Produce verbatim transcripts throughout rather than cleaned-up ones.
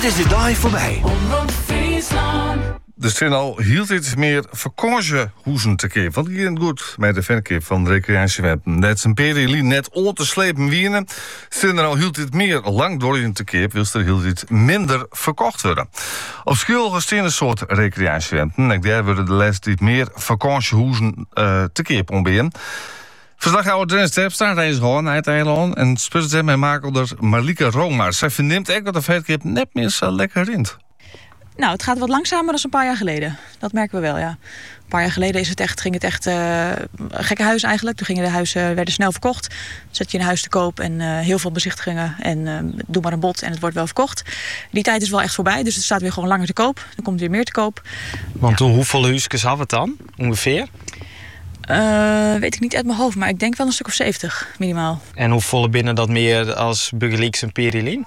Dit is de dag voorbij. De Strinal hield iets meer vakantiehoezen te keer. Want die ging goed met de verkoop van de recreatiewenten. Net zijn periode net on te slepen wienen. Strinal hield dit meer lang door in te keer. Wil er hield dit minder verkocht worden. Op school gaan een soort recreatiewenten. En daar worden de les dit meer vakantiehoezen uh, te keer proberen. Verslaghouder Dennis Terpstra reis gewoon naar het eiland. En speelt het met makelder Marlieke Roma. Zij verneemt echt dat de verkoop net meer zo lekker rint. Nou, het gaat wat langzamer dan een paar jaar geleden. Dat merken we wel, ja. Een paar jaar geleden is het echt, ging het echt uh, een gekke huis eigenlijk. Toen gingen de huizen werden snel verkocht. Dan zet je een huis te koop en uh, heel veel bezichtigingen. En uh, doe maar een bod en het wordt wel verkocht. Die tijd is wel echt voorbij, dus het staat weer gewoon langer te koop. Dan komt weer meer te koop. Want ja. Hoeveel huisjes hadden we het dan, ongeveer? Uh, weet ik niet uit mijn hoofd, maar ik denk wel een stuk of zeventig minimaal. En hoeveel binnen dat meer als Burgerleaks en Perilien?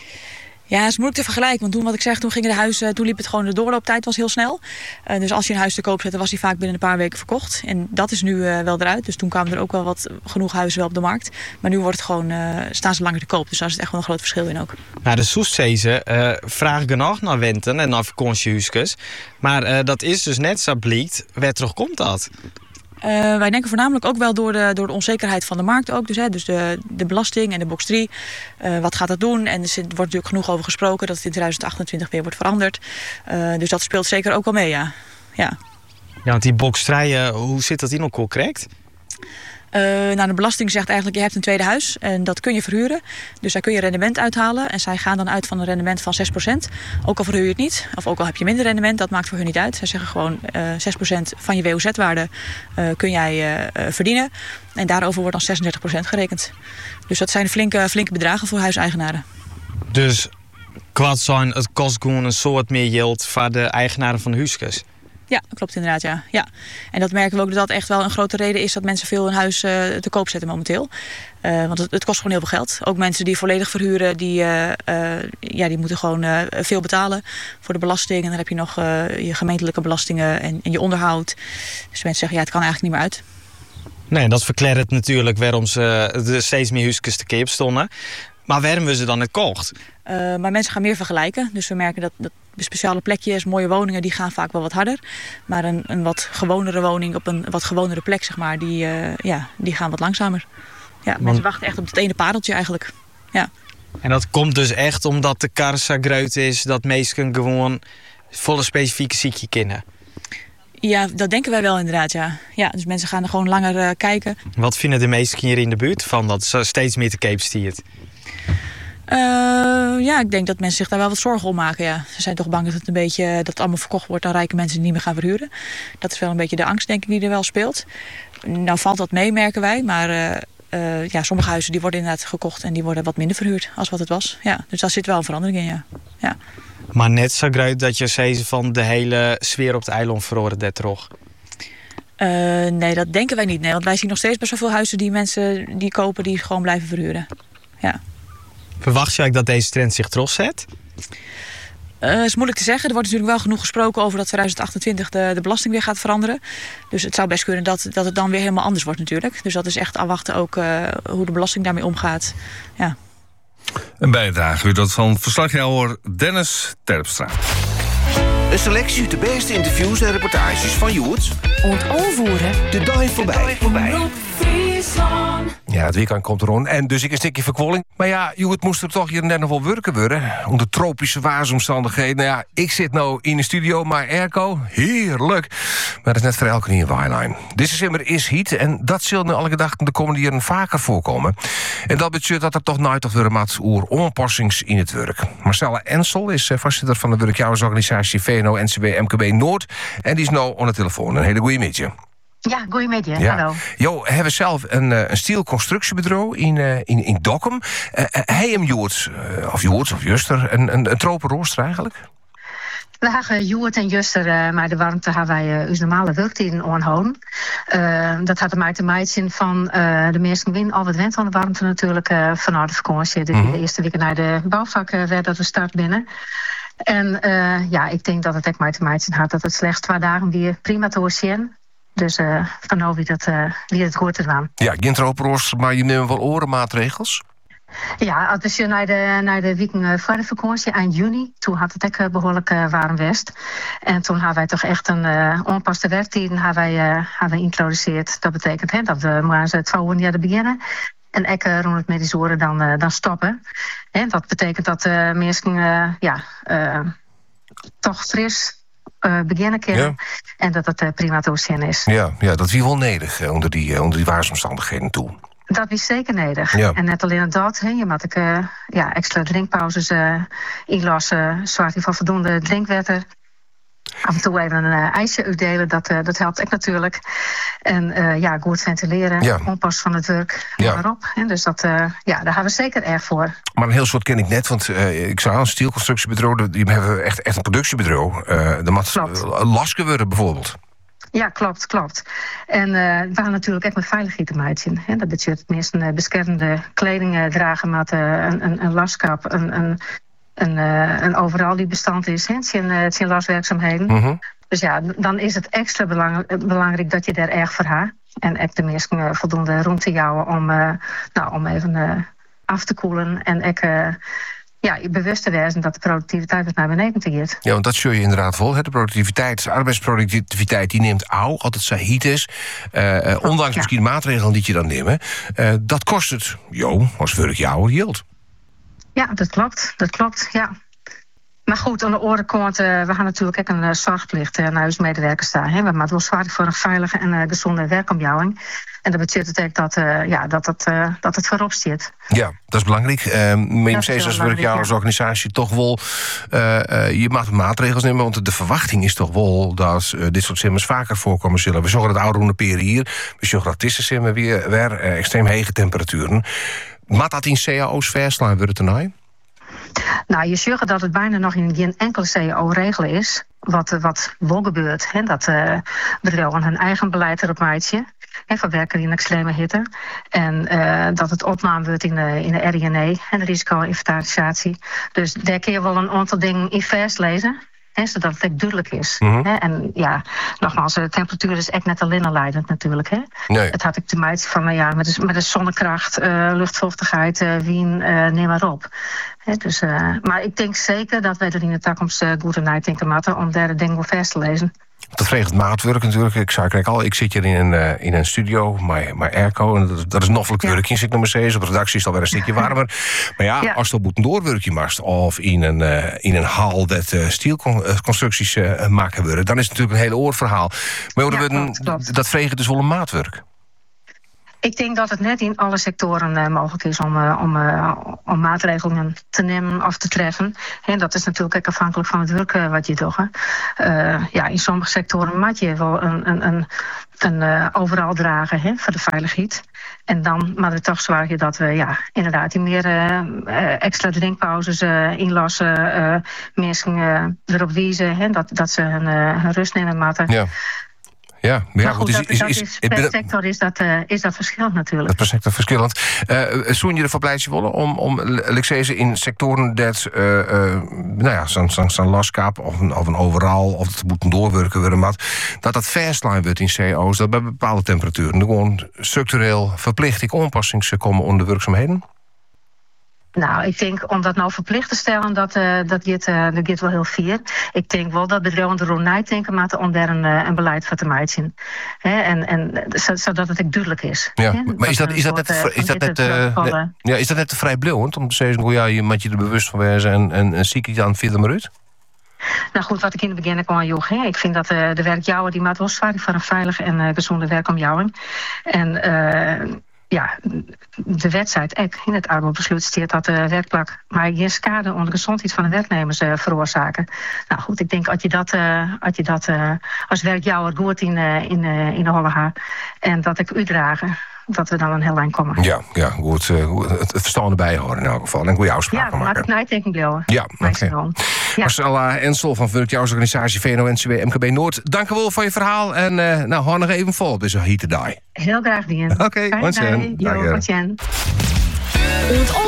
Ja, het is moeilijk te vergelijken. Want toen, wat ik zeg, toen gingen de huizen, toen liep het gewoon, de doorlooptijd was heel snel. Uh, dus als je een huis te koop zette, was die vaak binnen een paar weken verkocht. En dat is nu uh, wel eruit. Dus toen kwamen er ook wel wat genoeg huizen wel op de markt. Maar nu wordt het gewoon, uh, staan ze langer te koop. Dus daar is het echt wel een groot verschil in ook. Nou, de Soestzezen uh, vragen genoeg naar wenten en naar vakantiehuisjes. Maar uh, dat is dus net zo blijkt. Waar terug komt dat? Uh, wij denken voornamelijk ook wel door de, door de onzekerheid van de markt ook. Dus, hè, dus de, de belasting en de box drie. Uh, wat gaat dat doen? En er wordt natuurlijk genoeg over gesproken dat het in twintig achtentwintig weer wordt veranderd. Uh, dus dat speelt zeker ook wel mee, ja. Ja, ja want die box drie, uh, hoe zit dat in elkaar correct? Uh, nou, de belasting zegt eigenlijk, je hebt een tweede huis en dat kun je verhuren. Dus daar kun je rendement uithalen. En zij gaan dan uit van een rendement van zes procent. Ook al verhuur je het niet, of ook al heb je minder rendement, dat maakt voor hun niet uit. Zij zeggen gewoon uh, zes procent van je W O Z-waarde uh, kun jij uh, uh, verdienen. En daarover wordt dan zesendertig procent gerekend. Dus dat zijn flinke, flinke bedragen voor huiseigenaren. Dus kwart zijn, het kost gewoon een soort meer yield voor de eigenaren van de huisjes? Ja, dat klopt inderdaad, ja. ja. En dat merken we ook dat dat echt wel een grote reden is dat mensen veel hun huis uh, te koop zetten momenteel. Uh, want het, het kost gewoon heel veel geld. Ook mensen die volledig verhuren, die, uh, uh, ja, die moeten gewoon uh, veel betalen voor de belasting. En dan heb je nog uh, je gemeentelijke belastingen en, en je onderhoud. Dus mensen zeggen, ja, het kan eigenlijk niet meer uit. Nee, dat verklaart natuurlijk waarom ze er steeds meer huisjes te koop stonden. Maar waarom hebben ze dan het kocht? Uh, maar mensen gaan meer vergelijken. Dus we merken dat, dat speciale plekjes, mooie woningen, die gaan vaak wel wat harder. Maar een, een wat gewonere woning op een wat gewonere plek, zeg maar, die, uh, ja, die gaan wat langzamer. Ja, Want... mensen wachten echt op het ene pareltje eigenlijk. Ja. En dat komt dus echt omdat de kar zo groot is dat mensen gewoon volle specifieke ziekje kennen. Ja, dat denken wij wel inderdaad, ja. ja dus mensen gaan er gewoon langer uh, kijken. Wat vinden de meesten hier in de buurt van dat ze steeds meer te koop stiert? Uh, ja, ik denk dat mensen zich daar wel wat zorgen om maken, ja. Ze zijn toch bang dat het een beetje dat het allemaal verkocht wordt aan rijke mensen die niet meer gaan verhuren. Dat is wel een beetje de angst, denk ik, die er wel speelt. Nou valt dat mee, merken wij, maar uh, uh, ja, sommige huizen die worden inderdaad gekocht en die worden wat minder verhuurd als wat het was. Ja, dus daar zit wel een verandering in, ja. ja. Maar net zo groot dat je zei van de hele sfeer op het eiland verhoren dat toch? Uh, nee, dat denken wij niet. Nee, want wij zien nog steeds best wel veel huizen die mensen die kopen die gewoon blijven verhuren. Ja. Verwacht je eigenlijk dat deze trend zich terugzet? Het uh, is moeilijk te zeggen. Er wordt natuurlijk wel genoeg gesproken over dat twintig achtentwintig de, de belasting weer gaat veranderen. Dus het zou best kunnen dat, dat het dan weer helemaal anders wordt natuurlijk. Dus dat is echt afwachten ook uh, hoe de belasting daarmee omgaat. Ja. Een bijdrage weer dat van verslaghouder Dennis Terpstra. Een selectie uit de beste interviews en reportages van Joert. Ontoonvoeren. De dag voorbij. voorbij. Ja, het weekend komt erom en dus ik een stukje verkwolling. Maar ja, Joert moest er toch hier net nog wel werken worden. Onder tropische waarsomstandigheden. Nou ja, ik zit nou in de studio, maar airco, heerlijk. Maar dat is net voor elke niet een waailijn. Dit december is heat en dat zal nu elke dag de komende jaren vaker voorkomen. En dat betekent dat er toch nooit toch weer wat oer onpassings in het werk. Marcella Ensel is voorzitter van de werkjouwersorganisatie V N O N C B M K B Noord. En die is nou aan de telefoon. Een hele goede middag. Ja, goedemiddag. Ja. Hallo. Jo, we hebben zelf een, een stielconstructiebureau in, uh, in, in Dokkum. Uh, hij hem Joert, uh, of Joert of Juster, een, een, een tropenrooster eigenlijk? We hebben Joert en Juster, uh, maar de warmte hebben wij uh, ons normale werktijden aanhouden. Uh, dat had er maar te maken van uh, de meesten win al wat went van de warmte natuurlijk uh, vanuit de vakantie. Dus mm-hmm. De eerste week naar de bouwvakken werd dat we start binnen. En uh, ja, ik denk dat het echt maar te maken had dat het slechts twee dagen weer prima te horen. Dus uh, van wie dat uh, wie het hoort eraan. Ja, geen tropenrooster, maar je neemt wel orenmaatregels? Ja, als je naar de, naar de weekend voor de vakantie eind juni, toen had het ook behoorlijk uh, warm west. En toen hebben wij toch echt een uh, onpaste werktijden hebben wij, uh, hebben wij introduceerd. Dat betekent hè, dat we maar het volgende jaar beginnen. En ik uh, rond het medisch oren dan, uh, dan stoppen. En dat betekent dat uh, mensen uh, ja, uh, toch fris uh, beginnen kunnen. Ja. En dat het uh, prima te zien is. Ja, ja, dat is wel nodig uh, onder die, uh, onder die waarsomstandigheden toe. Dat is zeker nodig. Ja. En net alleen dat, he, je moet ik, uh, ja, extra drinkpauzes uh, inlassen, zorg je voor voldoende drinkwater. Af en toe even een uh, ijsje uitdelen, dat, uh, dat helpt echt natuurlijk. En uh, ja, goed ventileren, ja. onpas van het werk, noem ja. maar op. En dus dat, uh, ja, daar gaan we zeker erg voor. Maar een heel soort ken ik net, want uh, ik zou aan een stielconstructiebedrijf, die hebben echt, echt een productiebedrijf. Uh, de mat uh, lasken worden bijvoorbeeld. Ja, klopt, klopt. En uh, we gaan natuurlijk echt met veiligheid te maken. Hè? Dat betekent tenminste uh, beschermende kleding uh, dragen met uh, een, een, een laskap, een, een, een, uh, een overal die bestand is. Hè? Het zijn, uh, het zijn laswerkzaamheden. Mm-hmm. Dus ja, dan is het extra belang, belangrijk dat je daar erg voor gaat. En echt de mensen uh, voldoende ruimte jouwen om, uh, nou, om even uh, af te koelen. En ik... Uh, Ja, je bewust te wezen dat de productiviteit het naar beneden gaat. Ja, want dat zul je inderdaad vol. Hè? De productiviteit, de arbeidsproductiviteit, die neemt au, altijd sahiet is. Uh, uh, ondanks ja. misschien maatregelen die je dan nemen. Uh, dat kost het, jo, als werk jou yield. Ja, dat klopt. Dat klopt, ja. Maar goed, aan de andere kant, uh, we gaan natuurlijk ook een uh, zorgplicht uh, naar onze medewerkers staan. Hè? We maken wel zwaar voor een veilige en uh, gezonde werkomgeving. En dat betekent ook dat, uh, ja, dat, het, uh, dat het voorop zit. Ja, dat is belangrijk. Uh, maar je steeds als werk jou als organisatie toch wel... Uh, uh, je mag maatregels nemen, want de verwachting is toch wel... dat uh, dit soort simmers vaker voorkomen zullen. We zorgen dat oude peren hier. We zorgen dat deze simmer weer, weer uh, extreem hege temperaturen. Maat dat in C A O's verslaan wordt het ernaar? Nou, je zorgt dat het bijna nog in geen enkele C A O-regel is. Wat, wat wel gebeurt. Hè? Dat uh, bedrijven hun eigen beleid erop maken. Van werken in extreme hitte. En uh, dat het opname wordt in de, in de R I N E en de risico-inventarisatie. Dus daar kun je wel een aantal dingen in vers lezen. He, zodat het echt duidelijk is. Mm-hmm. He, en ja, nogmaals, de temperatuur is echt net alleen leidend natuurlijk. He. Nee. Het had ik te maken van, nou ja, met de, met de zonnekracht, uh, luchtvochtigheid, uh, wien, uh, neem maar op. He, dus, uh, maar ik denk zeker dat wij er in de toekomst uh, goed naar denken moeten om daar de dingen wel vers te lezen. Dat regelt maatwerk natuurlijk. Ik zei kijk al, ik zit hier in een, uh, in een studio, maar, maar airco, en dat, dat is noffelijk ja. werkje, zit nog maar steeds. Op de redactie is het alweer een stukje warmer. Maar ja, ja. als het op een doorwerkje mast, of in een, uh, in een hal dat uh, stielconstructies uh, maken worden, dan is het natuurlijk een hele oorverhaal. Maar ja, we klopt, klopt. Dat vreegt dus wel een maatwerk. Ik denk dat het net in alle sectoren uh, mogelijk is om, uh, om, uh, om maatregelen te nemen of te treffen. En dat is natuurlijk ook afhankelijk van het werk uh, wat je doet. Uh, ja, in sommige sectoren moet je wel een, een, een, een uh, overal dragen hè, voor de veiligheid. En dan moet het toch zorgen dat we ja, inderdaad die meer uh, uh, extra drinkpauzes uh, inlassen. Uh, mensen uh, erop wijzen hè, dat, dat ze hun, uh, hun rust nemen moeten. Ja. Ja, maar ja, goed, is, dat, is, dat is, is, per is, sector is dat, uh, is dat verschillend natuurlijk. Dat per sector verschillend. Uh, Zoen je ervoor pleitje willen om, om Lexese in sectoren dat, uh, uh, nou ja, zo'n zo, zo laskap of een, of een overal, of het moet doorwerken worden, maar dat dat verslaan wordt in C A O's, dat bij bepaalde temperaturen gewoon structureel verplicht ik aanpassingen komen onder werkzaamheden? Nou, ik denk om dat nou verplicht te stellen, dat, uh, dat, gaat, uh, dat gaat wel heel vier. Ik denk wel dat bedrijven er rond nadenken moeten om daar een, uh, een beleid voor te maken. He, en, en zodat het ook duidelijk is. Ja, He, maar is dat, is dat net, uh, is dat net, uh, net, ja, is dat net te vrijblijvend om te zeggen, hoe ja, je moet je er bewust van wezen en, en, en zie ik dan verder maar uit? Nou goed, wat ik in het begin kon joeg. Ik vind dat uh, de werkjouwer die maakt wel zwaar voor een veilige en uh, gezonde werkomgeving. En uh, ja, de wettijd in het arbeidsbesluit staat dat de werkplek maar geen schade onder de gezondheid van de werknemers uh, veroorzaken. Nou goed, ik denk als je dat, uh, als, je dat uh, als werkjouwer goed in, uh, in, uh, in de holle gaat en dat ik uitdragen, dat we dan een heel eind komen. Ja, ja goed, uh, het verstand erbij houden in elk geval. En goede afspraken ja, maken. Ja, maar ik blijven. Ja, oké. Okay. Marcella Ensel van werkjouwersorganisatie V N O N C W M K B Noord. Dank u wel voor je verhaal. En uh, nou, hou nog even vol bij zo'n heat to die. Heel graag, Dien. Oké, okay,